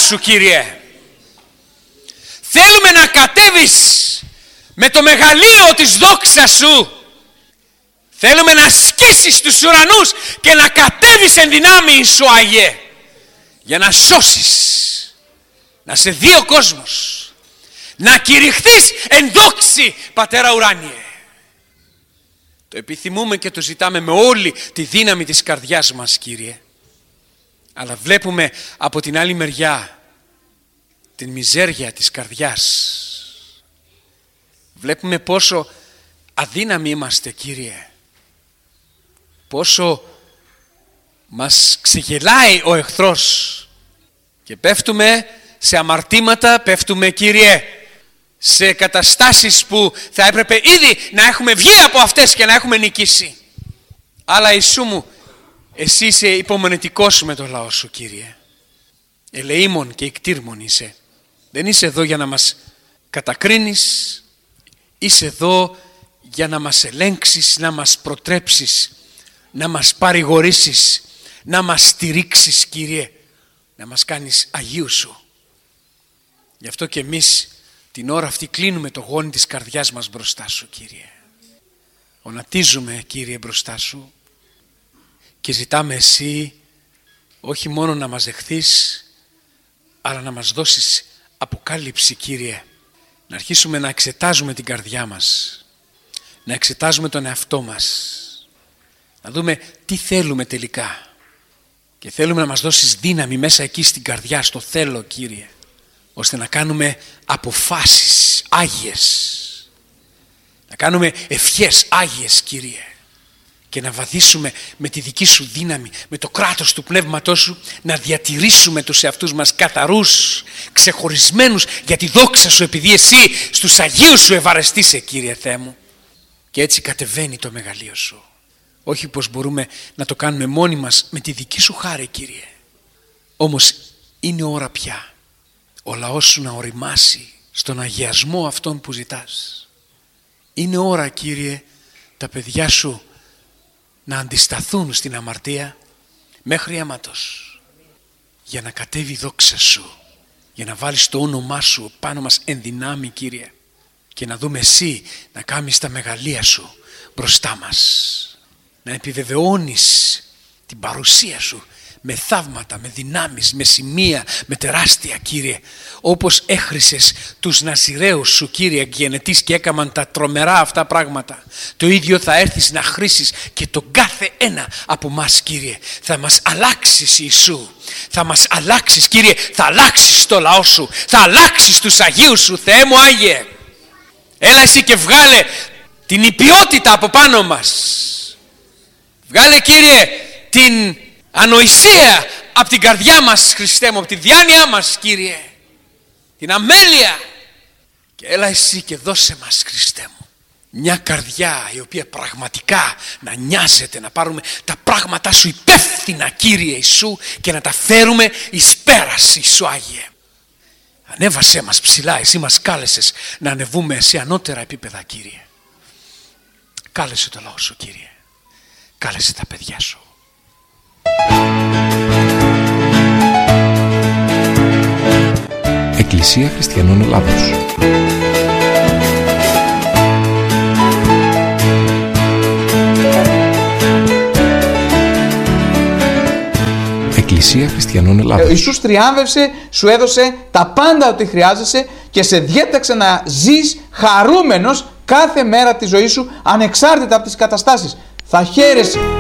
Σου, Κύριε. Θέλουμε να κατέβεις με το μεγαλείο της δόξας Σου. Θέλουμε να σκίσεις τους ουρανούς και να κατέβεις εν δυνάμει Σου, Άγιε, για να σώσεις, να σε δει ο κόσμος, να κηρυχθείς εν δόξη, Πατέρα ουράνιε. Το επιθυμούμε και το ζητάμε με όλη τη δύναμη της καρδιάς μας, Κύριε. Αλλά βλέπουμε από την άλλη μεριά την μιζέρια της καρδιάς. Βλέπουμε πόσο αδύναμοι είμαστε, Κύριε. Πόσο μας ξεγελάει ο εχθρός. Και πέφτουμε σε αμαρτήματα, πέφτουμε, Κύριε, σε καταστάσεις που θα έπρεπε ήδη να έχουμε βγει από αυτές και να έχουμε νικήσει. Αλλά Ιησού μου, Εσύ είσαι υπομονετικός με το λαό Σου, Κύριε. Ελεήμων και ικτήρμων είσαι. Δεν είσαι εδώ για να μας κατακρίνεις. Είσαι εδώ για να μας ελέγξεις, να μας προτρέψεις, να μας παρηγορήσεις, να μας στηρίξεις, Κύριε, να μας κάνεις Αγίου Σου. Γι' αυτό και εμείς την ώρα αυτή κλείνουμε το γόνι της καρδιάς μας μπροστά Σου, Κύριε. Ονατίζουμε, Κύριε, μπροστά Σου και ζητάμε Εσύ όχι μόνο να μας δεχθείς, αλλά να μας δώσεις αποκάλυψη, Κύριε. Να αρχίσουμε να εξετάζουμε την καρδιά μας, να εξετάζουμε τον εαυτό μας, να δούμε τι θέλουμε τελικά. Και θέλουμε να μας δώσεις δύναμη μέσα εκεί στην καρδιά, στο θέλω, Κύριε, ώστε να κάνουμε αποφάσεις άγιες, να κάνουμε ευχές άγιες, Κύριε, και να βαδίσουμε με τη δική Σου δύναμη, με το κράτος του Πνεύματός Σου, να διατηρήσουμε τους εαυτούς μας καθαρούς, ξεχωρισμένους για τη δόξα Σου, επειδή Εσύ στους Αγίους Σου ευαρεστείσαι, Κύριε Θεέ μου. Και έτσι κατεβαίνει το μεγαλείο Σου. Όχι πως μπορούμε να το κάνουμε μόνοι μας με τη δική Σου χάρη, Κύριε. Όμως είναι ώρα πια ο λαός Σου να οριμάσει στον αγιασμό αυτόν που ζητάς. Είναι ώρα, Κύριε, τα παιδιά Σου να αντισταθούν στην αμαρτία μέχρι αίματος, για να κατέβει η δόξα Σου, για να βάλεις το όνομά Σου πάνω μας εν δυνάμει, Κύριε, και να δούμε Εσύ να κάνεις τα μεγαλεία Σου μπροστά μας, να επιβεβαιώνεις την παρουσία Σου με θαύματα, με δυνάμεις, με σημεία, με τεράστια, Κύριε, όπως έχρισες τους Ναζιραίους Σου, Κύριε, εκγενετής, και έκαναν τα τρομερά αυτά πράγματα. Το ίδιο θα έρθεις να χρίσεις και τον κάθε ένα από μας, Κύριε. Θα μας αλλάξεις, Ιησού, θα μας αλλάξεις, Κύριε, θα αλλάξεις το λαό Σου, θα αλλάξεις τους Αγίους Σου, Θεέ μου Άγιε. Έλα Εσύ και βγάλε την υπιότητα από πάνω μας. Βγάλε, Κύριε, την ανοησία από την καρδιά μας, Χριστέ μου, από τη διάνοιά μας, Κύριε, την αμέλεια. Και έλα Εσύ και δώσε μας, Χριστέ μου, μια καρδιά η οποία πραγματικά να νοιάζεται, να πάρουμε τα πράγματά Σου υπεύθυνα, Κύριε Ιησού, και να τα φέρουμε εις πέρας, Ιησού Άγιε. Ανέβασέ μας ψηλά, Εσύ μας κάλεσες να ανεβούμε σε ανώτερα επίπεδα, Κύριε. Κάλεσε το λαό Σου, Κύριε. Κάλεσε τα παιδιά Σου. Εκκλησία Χριστιανών Ελλάδος. Εκκλησία Χριστιανών Ελλάδος. Ο Ιησούς τριάμβευσε, σου έδωσε τα πάντα ό,τι χρειάζεσαι και σε διέταξε να ζεις χαρούμενος κάθε μέρα της ζωής σου, ανεξάρτητα από τις καταστάσεις. Θα χαίρεσαι